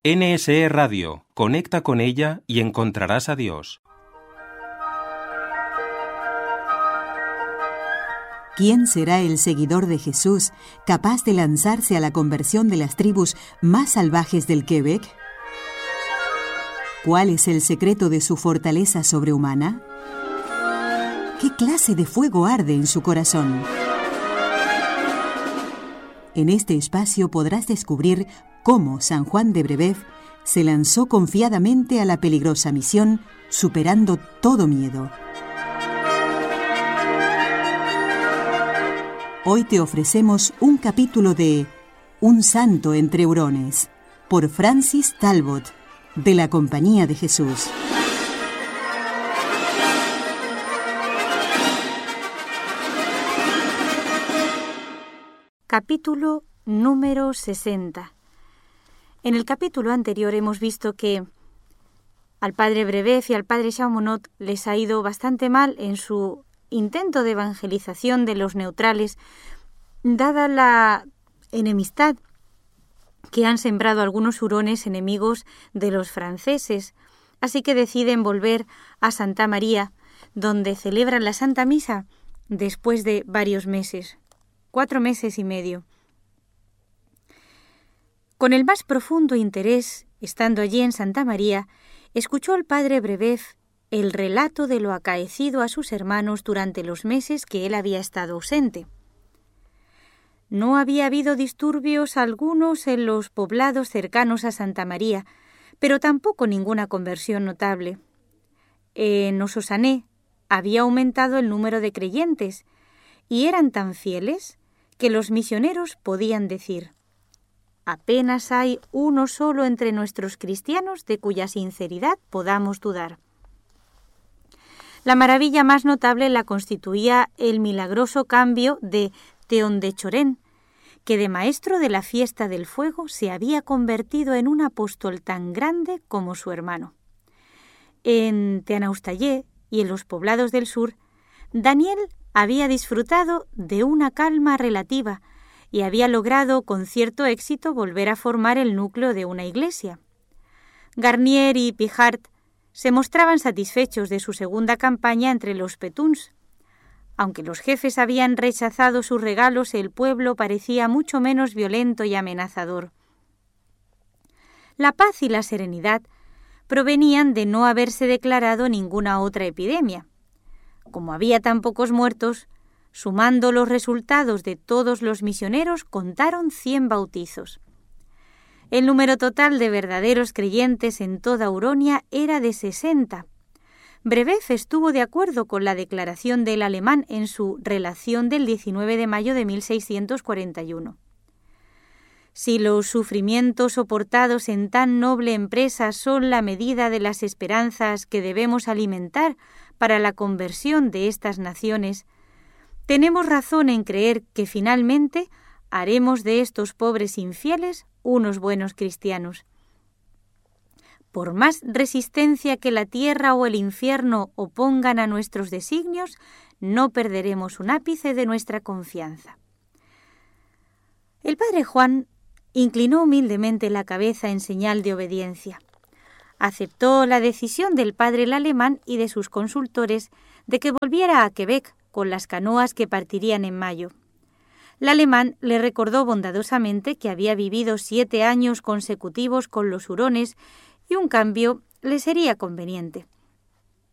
NSE Radio, conecta con ella y encontrarás a Dios. ¿Quién será el seguidor de Jesús capaz de lanzarse a la conversión de las tribus más salvajes del Quebec? ¿Cuál es el secreto de su fortaleza sobrehumana? ¿Qué clase de fuego arde en su corazón? En este espacio podrás descubrir cómo San Juan de Brébeuf se lanzó confiadamente a la peligrosa misión, superando todo miedo. Hoy te ofrecemos un capítulo de Un santo entre hurones, por Francis Talbot, de la Compañía de Jesús. Capítulo número 60. En el capítulo anterior hemos visto que al padre Brébeuf y al padre Chaumonnot les ha ido bastante mal en su intento de evangelización de los neutrales, dada la enemistad que han sembrado algunos hurones enemigos de los franceses. Así que deciden volver a Santa María, donde celebran la Santa Misa después de varios meses, 4 meses y medio. Con el más profundo interés, estando allí en Santa María, escuchó el padre Brébeuf el relato de lo acaecido a sus hermanos durante los meses que él había estado ausente. No había habido disturbios algunos en los poblados cercanos a Santa María, pero tampoco ninguna conversión notable. En Ososané había aumentado el número de creyentes y eran tan fieles que los misioneros podían decir: apenas hay uno solo entre nuestros cristianos de cuya sinceridad podamos dudar. La maravilla más notable la constituía el milagroso cambio de Teón de Chorén, que de maestro de la fiesta del fuego se había convertido en un apóstol tan grande como su hermano. En Teanaustayé y en los poblados del sur, Daniel había disfrutado de una calma relativa y había logrado con cierto éxito volver a formar el núcleo de una iglesia. Garnier y Pijart se mostraban satisfechos de su segunda campaña entre los Petuns. Aunque los jefes habían rechazado sus regalos, el pueblo parecía mucho menos violento y amenazador. La paz y la serenidad provenían de no haberse declarado ninguna otra epidemia. Como había tan pocos muertos, sumando los resultados de todos los misioneros, contaron 100 bautizos. El número total de verdaderos creyentes en toda Huronia era de 60. Brébeuf estuvo de acuerdo con la declaración del alemán en su relación del 19 de mayo de 1641. Si los sufrimientos soportados en tan noble empresa son la medida de las esperanzas que debemos alimentar para la conversión de estas naciones, tenemos razón en creer que finalmente haremos de estos pobres infieles unos buenos cristianos. Por más resistencia que la tierra o el infierno opongan a nuestros designios, no perderemos un ápice de nuestra confianza. El padre Juan inclinó humildemente la cabeza en señal de obediencia. Aceptó la decisión del padre el alemán y de sus consultores de que volviera a Quebec con las canoas que partirían en mayo. El alemán le recordó bondadosamente que había vivido 7 años consecutivos con los hurones y un cambio le sería conveniente.